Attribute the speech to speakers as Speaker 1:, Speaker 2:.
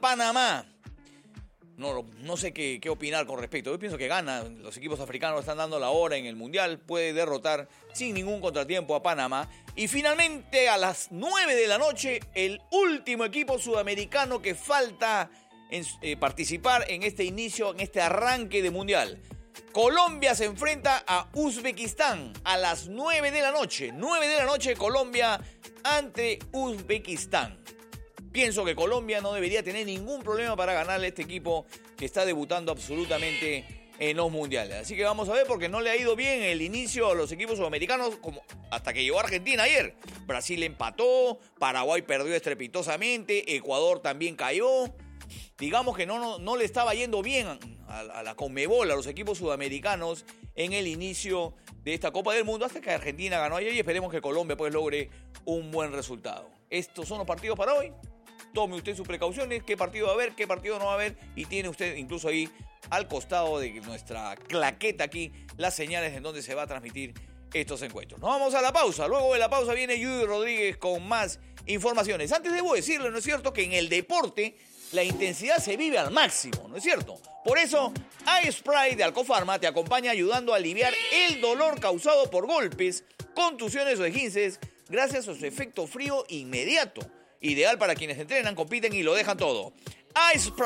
Speaker 1: Panamá. No sé qué opinar con respecto. Yo pienso que gana. Los equipos africanos están dando la hora en el Mundial. Puede derrotar sin ningún contratiempo a Panamá. Y finalmente a las 9 de la noche, el último equipo sudamericano que falta participar en este inicio, en este arranque de Mundial. Colombia se enfrenta a Uzbekistán a las 9 de la noche. 9 de la noche, Colombia ante Uzbekistán. Pienso que Colombia no debería tener ningún problema para ganarle a este equipo que está debutando absolutamente en los mundiales. Así que vamos a ver, porque no le ha ido bien el inicio a los equipos sudamericanos hasta que llegó Argentina ayer. Brasil empató, Paraguay perdió estrepitosamente, Ecuador también cayó. Digamos que no le estaba yendo bien a la Conmebol, a los equipos sudamericanos en el inicio de esta Copa del Mundo, hasta que Argentina ganó ayer y esperemos que Colombia pues logre un buen resultado. Estos son los partidos para hoy. Tome usted sus precauciones, qué partido va a haber, qué partido no va a haber, y tiene usted incluso ahí al costado de nuestra claqueta aquí las señales en donde se va a transmitir estos encuentros. Nos vamos a la pausa. Luego de la pausa viene Yudy Rodríguez con más informaciones. Antes debo decirle, ¿no es cierto?, que en el deporte la intensidad se vive al máximo, ¿no es cierto? Por eso, iSpray de Alcofarma te acompaña ayudando a aliviar el dolor causado por golpes, contusiones o esguinces gracias a su efecto frío inmediato. Ideal para quienes entrenan, compiten y lo dejan todo. iSpray